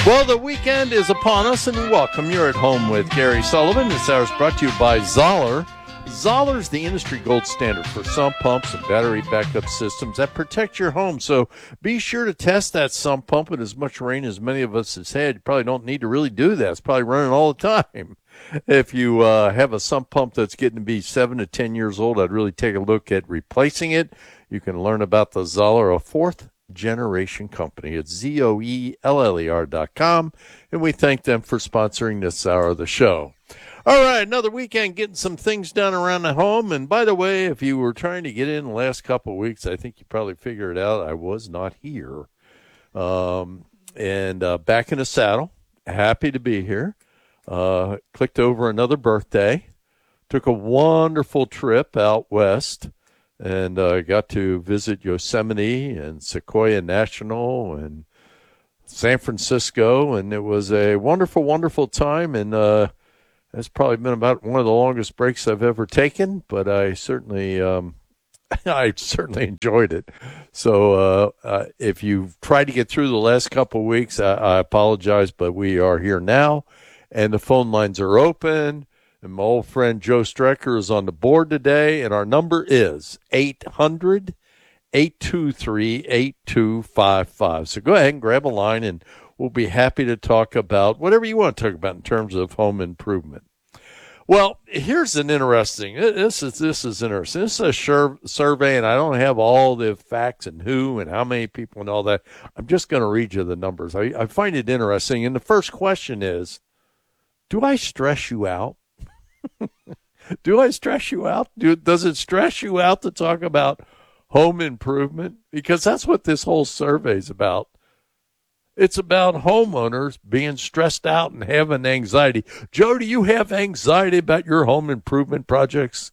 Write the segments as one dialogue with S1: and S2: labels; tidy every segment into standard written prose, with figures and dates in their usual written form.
S1: Well, the weekend is upon us, and welcome. You're at home with Gary Sullivan. This hour is brought to you by Zoller. Zoller's the industry gold standard for sump pumps and battery backup systems that protect your home. So be sure to test that sump pump. With as much rain as many of us has had, you probably don't need to really do that. It's probably running all the time. If you have a sump pump that's getting to be 7 to 10 years old, I'd really take a look at replacing it. You can learn about the Zoller, a fourth generation company. It's ZOELLER.com, and we thank them for sponsoring this hour of the show. All right, another weekend getting some things done around the home. And by the way, if you were trying to get in the last couple of weeks, I think you probably figured out I was not here. And back in the saddle, happy to be here. Clicked over another birthday, took a wonderful trip out west, and got to visit Yosemite and Sequoia National and San Francisco, and it was a wonderful, wonderful time. And it's probably been about one of the longest breaks I've ever taken, but I certainly enjoyed it. So if you've tried to get through the last couple of weeks, I apologize, but we are here now, and the phone lines are open. And my old friend Joe Strecker is on the board today, and our number is 800-823-8255. So go ahead and grab a line, and we'll be happy to talk about whatever you want to talk about in terms of home improvement. Well, here's an interesting. This is interesting. This is a survey, and I don't have all the facts and who and how many people and all that. I'm just going to read you the numbers. I find it interesting. And the first question is, do I stress you out? Do I stress you out? Does it stress you out to talk about home improvement? Because that's what this whole survey is about. It's about homeowners being stressed out and having anxiety. Joe, do you have anxiety about your home improvement projects?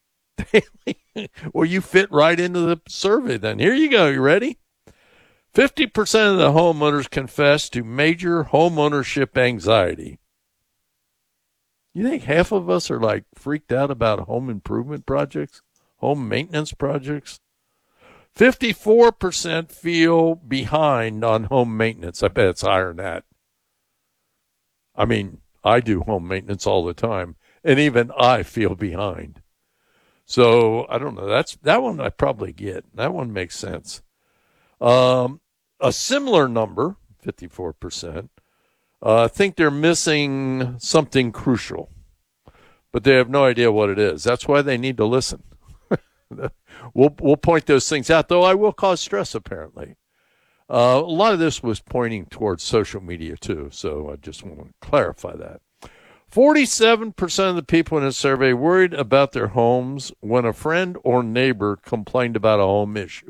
S1: Well, you fit right into the survey then. Here you go. You ready? 50% of the homeowners confess to major homeownership anxiety. You think half of us are like freaked out about home improvement projects, home maintenance projects? 54% feel behind on home maintenance. I bet it's higher than that. I mean, I do home maintenance all the time, and even I feel behind. So I don't know. That one I probably get. That one makes sense. A similar number, 54%. Think they're missing something crucial, but they have no idea what it is. That's why they need to listen. We'll point those things out, though I will cause stress, apparently. A lot of this was pointing towards social media, too, so I just want to clarify that. 47% of the people in the survey worried about their homes when a friend or neighbor complained about a home issue.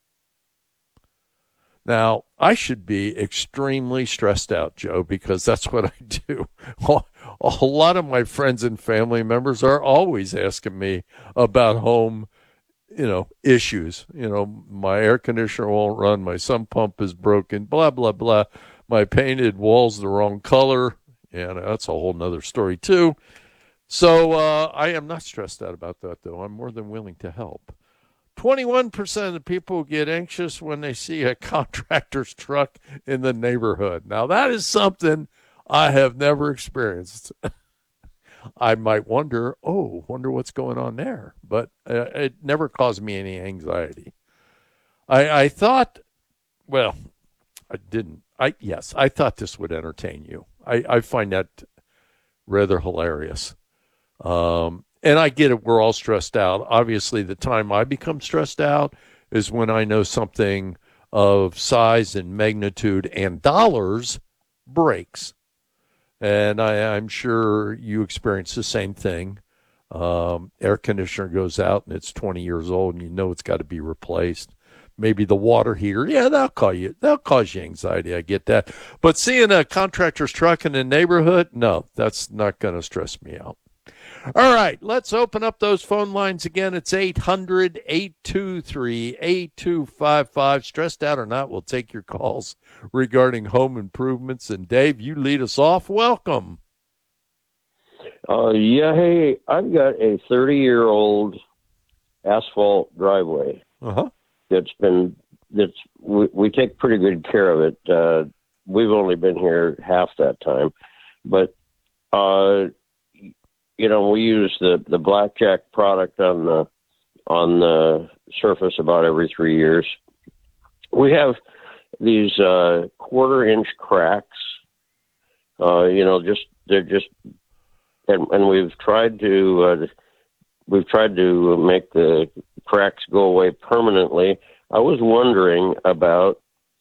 S1: Now, I should be extremely stressed out, Joe, because that's what I do. A lot of my friends and family members are always asking me about home, issues. My air conditioner won't run, my sump pump is broken, blah, blah, blah. My painted wall's the wrong color. And that's a whole nother story, too. So I am not stressed out about that, though. I'm more than willing to help. 21% of the people get anxious when they see a contractor's truck in the neighborhood. Now, that is something I have never experienced. I might wonder what's going on there. But it never caused me any anxiety. I thought, well, I didn't. I thought this would entertain you. I find that rather hilarious. And I get it, we're all stressed out. Obviously, the time I become stressed out is when I know something of size and magnitude and dollars breaks. And I'm sure you experience the same thing. Air conditioner goes out and it's 20 years old and you know it's got to be replaced. Maybe the water heater, that'll cause you anxiety. I get that. But seeing a contractor's truck in the neighborhood, no, that's not going to stress me out. All right, let's open up those phone lines again. It's 800-823-8255. Stressed out or not, we'll take your calls regarding home improvements. And Dave, you lead us off. Welcome.
S2: Hey, I've got a 30-year-old asphalt driveway.
S1: Uh-huh.
S2: We take pretty good care of it. we've only been here half that time, but we use the Blackjack product on the surface about every 3 years. We have these quarter-inch cracks. They're just, and we've tried to make the cracks go away permanently. I was wondering about,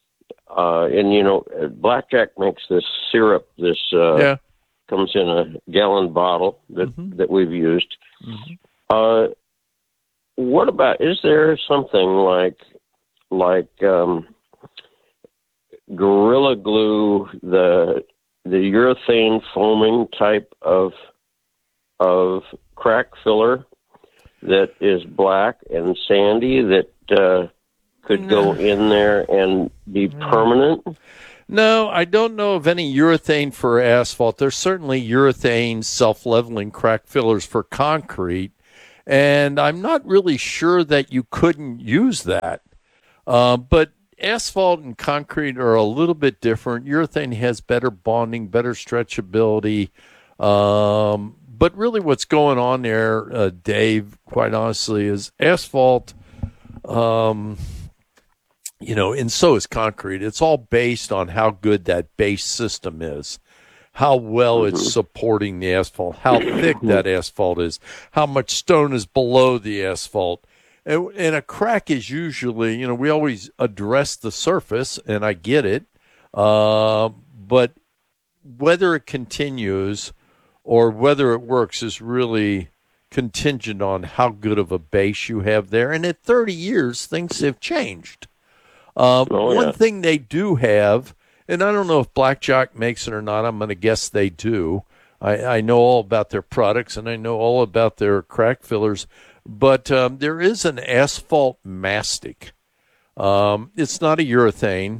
S2: Blackjack makes this syrup. This comes in a gallon bottle that we've used. Mm-hmm. What about? Is there something like Gorilla Glue, the urethane foaming type of crack filler that is black and sandy that could go in there and be permanent?
S1: No, I don't know of any urethane for asphalt. There's certainly urethane self-leveling crack fillers for concrete, and I'm not really sure that you couldn't use that. But asphalt and concrete are a little bit different. Urethane has better bonding, better stretchability. But really what's going on there, Dave, quite honestly, is asphalt, and so is concrete. It's all based on how good that base system is, how well it's supporting the asphalt, how thick that asphalt is, how much stone is below the asphalt. And a crack is usually, we always address the surface, and I get it. But whether it continues or whether it works is really contingent on how good of a base you have there. And at 30 years, things have changed. One thing they do have, and I don't know if Blackjack makes it or not, I'm going to guess they do. I know all about their products, and I know all about their crack fillers. But there is an asphalt mastic. It's not a urethane.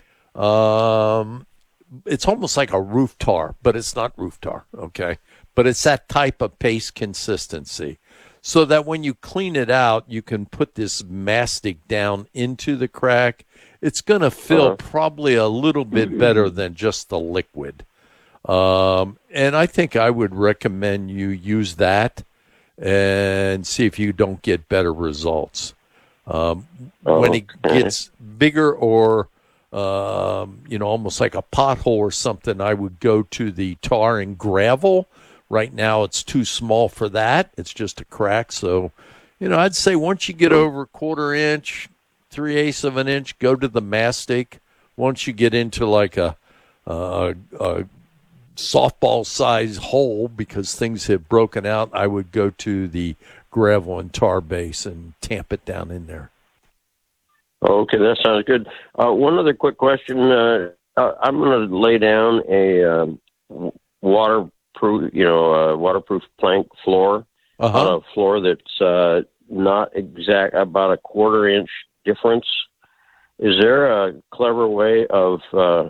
S1: It's almost like a roof tar, but it's not roof tar, okay? But it's that type of paste consistency. So that when you clean it out, you can put this mastic down into the crack. It's going to fill probably a little bit better than just the liquid. And I think I would recommend you use that and see if you don't get better results. When it gets bigger or, almost like a pothole or something, I would go to the tar and gravel. Right now it's too small for that. It's just a crack. So, I'd say once you get over 1/4 inch, 3/8 of an inch, go to the mastic. Once you get into like a softball size hole because things have broken out, I would go to the gravel and tar base and tamp it down in there.
S2: Okay, that sounds good. One other quick question. I'm going to lay down a waterproof plank floor on a floor that's not exact, about a 1/4 inch difference. Is there a clever way of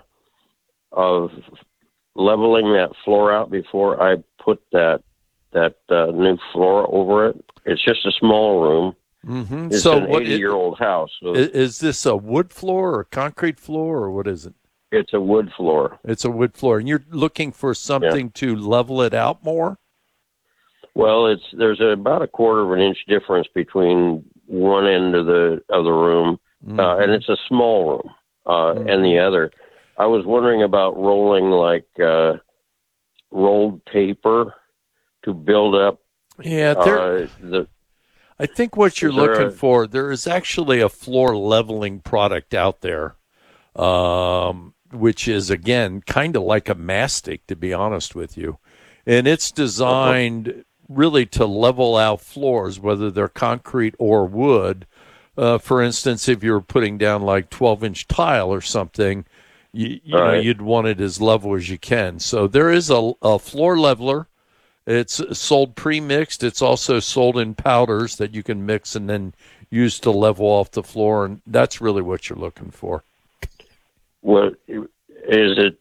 S2: leveling that floor out before I put that new floor over it? It's just a small room. Mm-hmm. It's an 80-year-old house. So
S1: is this a wood floor or a concrete floor, or what is it?
S2: It's a wood floor.
S1: It's a wood floor. And you're looking for something to level it out more?
S2: Well, there's about a 1/4 of an inch difference between one end of the room, and it's a small room, and the other. I was wondering about rolling like rolled paper to build up.
S1: Yeah, I think what you're looking for, there is actually a floor leveling product out there, which is, again, kind of like a mastic, to be honest with you. And it's designed really to level out floors, whether they're concrete or wood. For instance, if you're putting down like 12-inch tile or something, you'd want it as level as you can. So there is a floor leveler. It's sold pre-mixed. It's also sold in powders that you can mix and then use to level off the floor, and that's really what you're looking for.
S2: What is it?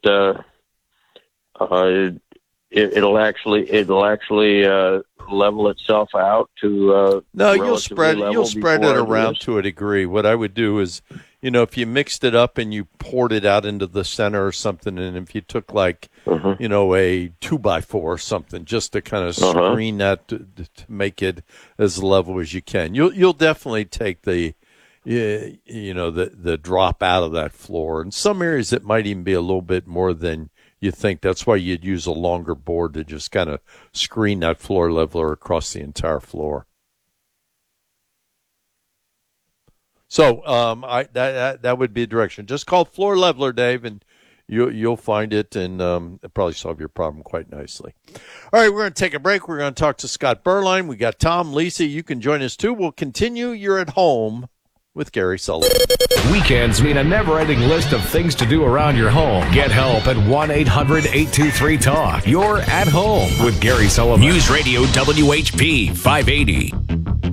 S2: It'll actually level itself out to
S1: no. You'll spread it around to a degree. What I would do is if you mixed it up and you poured it out into the center or something, and if you took like, a 2x4 or something, just to kind of screen that to make it as level as you can, you'll definitely take the drop out of that floor. In some areas, it might even be a little bit more than you think. That's why you'd use a longer board to just kind of screen that floor leveler across the entire floor. So that would be a direction. Just call Floor Leveler, Dave, and you'll find it, and it'll probably solve your problem quite nicely. All right, we're going to take a break. We're going to talk to Scott Berline. We got Tom, Lisa. You can join us, too. We'll continue. You're at home with Gary Sullivan.
S3: Weekends mean a never-ending list of things to do around your home. Get help at 1-800-823-TALK. You're at home with Gary Sullivan.
S4: News Radio WHP 580.